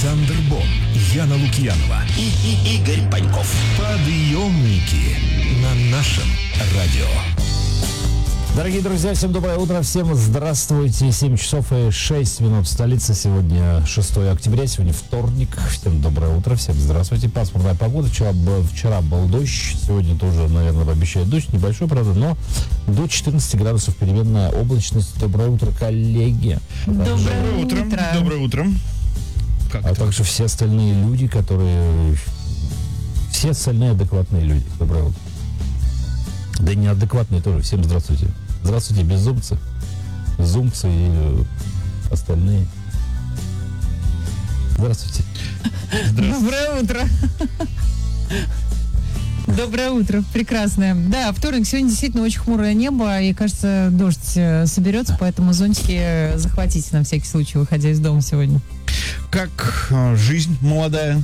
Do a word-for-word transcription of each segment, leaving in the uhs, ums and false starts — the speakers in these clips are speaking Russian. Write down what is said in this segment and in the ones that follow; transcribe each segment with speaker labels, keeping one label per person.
Speaker 1: Александр Бон, Яна Лукьянова
Speaker 2: и, и Игорь Паньков.
Speaker 1: Подъемники на нашем радио.
Speaker 3: Дорогие друзья, всем доброе утро, всем здравствуйте. семь часов и шесть минут в столице. Сегодня шестое октября, сегодня вторник. Всем доброе утро, всем здравствуйте. Пасмурная погода. Вчера был, вчера был дождь, сегодня тоже, наверное, обещает дождь. Небольшой, правда, но до четырнадцати градусов переменная облачность. Доброе утро, коллеги.
Speaker 4: Доброе,
Speaker 5: Доброе утро.
Speaker 4: утро.
Speaker 5: Доброе утро. Как
Speaker 3: а
Speaker 5: это?
Speaker 3: также все остальные люди, которые... Все остальные адекватные люди. Доброе утро. Да и неадекватные тоже. Всем здравствуйте. Здравствуйте, безумцы, зумцы и э, остальные. Здравствуйте.
Speaker 4: Доброе утро. Доброе утро, прекрасное. Да, вторник, сегодня действительно очень хмурое небо, и, кажется, дождь э, соберется, поэтому зонтики захватите на всякий случай, выходя из дома сегодня.
Speaker 5: Как э, жизнь молодая?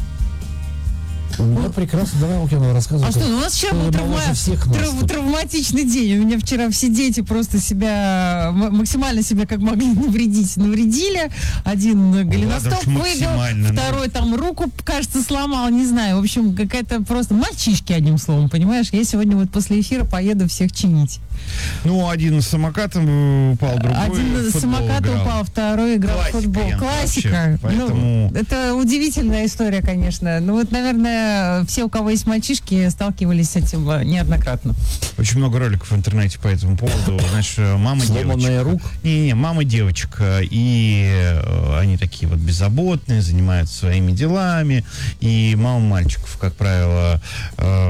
Speaker 3: У меня прекрасно, давай, Лукьянова, рассказывай.
Speaker 4: А что, ну, у нас вчера был травма...
Speaker 3: всех нас
Speaker 4: трав...
Speaker 3: тут.
Speaker 4: травматичный день. У меня вчера все дети просто себя, м- максимально себя как могли навредить, навредили. Один голеностоп
Speaker 5: Ладно,
Speaker 4: выбил,
Speaker 5: максимально,
Speaker 4: второй там руку, кажется, сломал, не знаю. В общем, какая-то просто мальчишки, одним словом, понимаешь? Я сегодня вот после эфира поеду всех чинить.
Speaker 5: Ну, один с самокатом упал, другой
Speaker 4: Один
Speaker 5: в
Speaker 4: с
Speaker 5: футбол
Speaker 4: самоката
Speaker 5: играл.
Speaker 4: упал, второй играл
Speaker 5: Классика,
Speaker 4: в футбол.
Speaker 5: Ян,
Speaker 4: Классика.
Speaker 5: вообще, поэтому-
Speaker 4: Ну, это удивительная история, конечно. Ну вот, наверное, все, у кого есть мальчишки, сталкивались с этим э, неоднократно.
Speaker 5: Очень много роликов в интернете по этому поводу. Знаешь, мама
Speaker 3: Сломанная
Speaker 5: девочек.
Speaker 3: рук?
Speaker 5: Не-не, мама девочек. И э, они такие вот беззаботные, занимаются своими делами. И мама мальчиков, как правило, э,